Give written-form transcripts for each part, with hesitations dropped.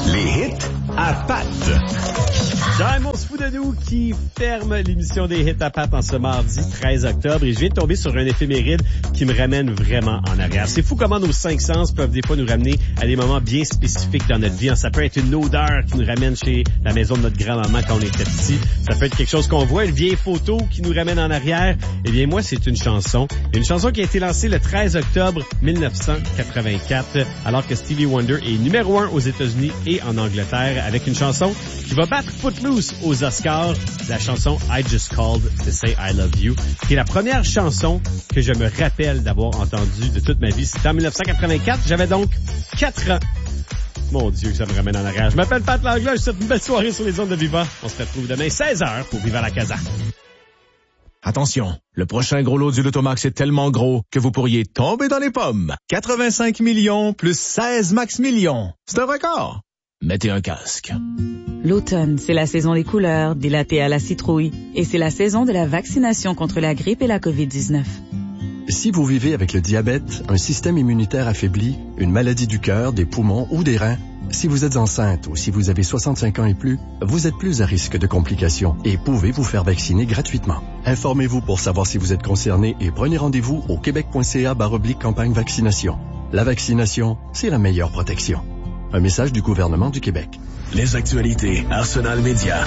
Les hits à Pat. Diamond se fout de nous qui ferme l'émission des hits à Pat en ce mardi 13 octobre et je viens de tomber sur un éphéméride qui me ramène vraiment en arrière. C'est fou comment nos cinq sens peuvent des fois nous ramener à des moments bien spécifiques dans notre vie. Ça peut être une odeur qui nous ramène chez la maison de notre grand-maman quand on était petit. Ça peut être quelque chose qu'on voit, une vieille photo qui nous ramène en arrière. Eh bien, moi, c'est une chanson. Une chanson qui a été lancée le 13 octobre 1984 alors que Stevie Wonder est numéro 1 aux États-Unis et en Angleterre avec une chanson qui va battre Footloose aux Oscars, la chanson I Just Called to Say I Love You, qui est la première chanson que je me rappelle d'avoir entendue de toute ma vie. C'était en 1984, j'avais donc 4 ans. Mon Dieu, ça me ramène en arrière. Je m'appelle Pat Langlois, je vous souhaite une belle soirée sur les ondes de Viva. On se retrouve demain 16h pour Viva la Casa. Attention, le prochain gros lot du Lotomax est tellement gros que vous pourriez tomber dans les pommes. 85 millions plus 16 max millions. C'est un record. Mettez un casque. L'automne, c'est la saison des couleurs, des lattés à la citrouille, et c'est la saison de la vaccination contre la grippe et la COVID-19. Si vous vivez avec le diabète, un système immunitaire affaibli, une maladie du cœur, des poumons ou des reins, si vous êtes enceinte ou si vous avez 65 ans et plus, vous êtes plus à risque de complications et pouvez vous faire vacciner gratuitement. Informez-vous pour savoir si vous êtes concerné et prenez rendez-vous au québec.ca/campagne vaccination. La vaccination, c'est la meilleure protection. Un message du gouvernement du Québec. Les actualités Arsenal Média.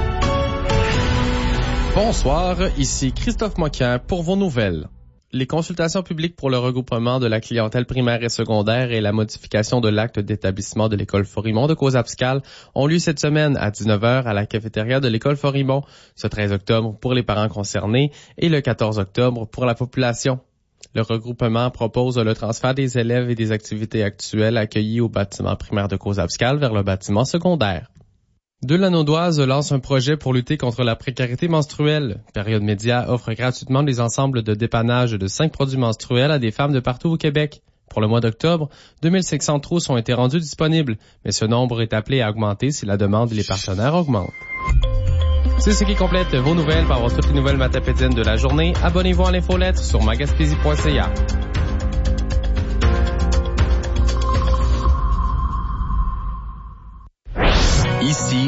Bonsoir, ici Christophe Moquin pour vos nouvelles. Les consultations publiques pour le regroupement de la clientèle primaire et secondaire et la modification de l'acte d'établissement de l'école Forimont de Cause-Abscale ont lieu cette semaine à 19h à la cafétéria de l'école Forimont, ce 13 octobre pour les parents concernés et le 14 octobre pour la population. Le regroupement propose le transfert des élèves et des activités actuelles accueillies au bâtiment primaire de Cause-Abscale vers le bâtiment secondaire. Deux-Lanaudoise lance un projet pour lutter contre la précarité menstruelle. Période Média offre gratuitement des ensembles de dépannage de 5 produits menstruels à des femmes de partout au Québec. Pour le mois d'octobre, 2500 trousses ont été rendues disponibles, mais ce nombre est appelé à augmenter si la demande et les partenaires augmentent. C'est ce qui complète vos nouvelles. Pour avoir toutes les nouvelles matapédiennes de la journée, abonnez-vous à l'infolettre sur magaspésie.ca. Ici